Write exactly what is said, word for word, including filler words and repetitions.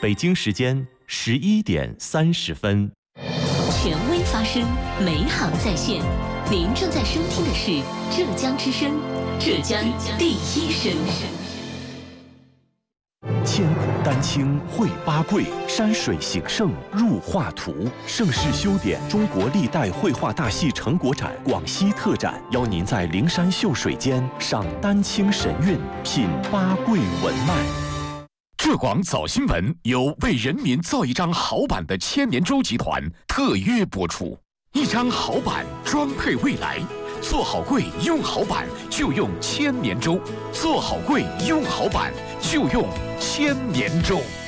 北京时间十一点三十分。 权威发声，美好在线。您正在收听的是浙江之声，浙江第一声。 千古丹青绘八桂，山水形胜入画图。盛世修典中国历代绘画大戏成果展广西特展，邀您在灵山秀水间赏丹青神韵，品八桂文脉。 浙广早新闻由为人民造一张好版的千年舟集团特约播出。一张好版装配未来，做好柜用好版就用千年舟，做好柜用好版就用千年舟。